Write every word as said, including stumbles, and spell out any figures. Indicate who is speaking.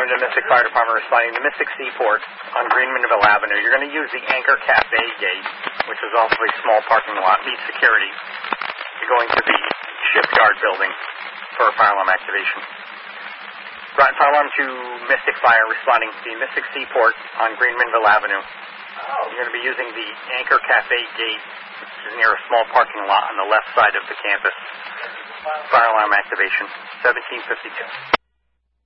Speaker 1: Alarm to Mystic Fire Department responding to Mystic Seaport on Greenmanville Avenue. You're going to use the Anchor Cafe gate, which is also a small parking lot, meet security. You're going to the shipyard building for fire alarm activation. Groton Fire Alarm to Mystic Fire responding to the Mystic Seaport on Greenmanville Avenue. You're going to be using the Anchor Cafe gate, which is near a small parking lot on the left side of the campus. Fire alarm activation, seventeen fifty-two.